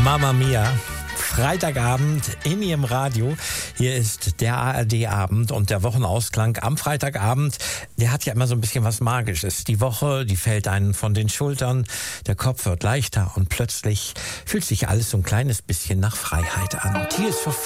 Mamma Mia. Freitagabend in Ihrem Radio. Hier ist der ARD-Abend und der Wochenausklang am Freitagabend. Der hat ja immer so ein bisschen was Magisches. Die Woche, die fällt einen von den Schultern, der Kopf wird leichter und plötzlich fühlt sich alles so ein kleines bisschen nach Freiheit an. Tears for